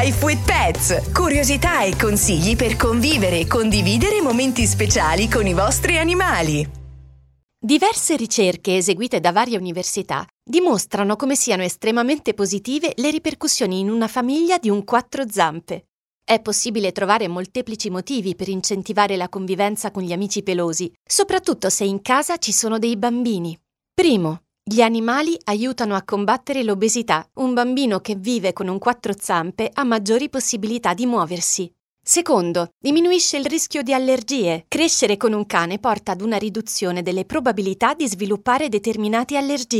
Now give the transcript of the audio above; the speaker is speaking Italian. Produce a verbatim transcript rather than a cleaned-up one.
Life with Pets. Curiosità e consigli per convivere e condividere momenti speciali con i vostri animali. Diverse ricerche eseguite da varie università dimostrano come siano estremamente positive le ripercussioni in una famiglia di un quattro zampe. È possibile trovare molteplici motivi per incentivare la convivenza con gli amici pelosi, soprattutto se in casa ci sono dei bambini. Primo, gli animali aiutano a combattere l'obesità. Un bambino che vive con un quattro zampe ha maggiori possibilità di muoversi. Secondo, diminuisce il rischio di allergie. Crescere con un cane porta ad una riduzione delle probabilità di sviluppare determinate allergie.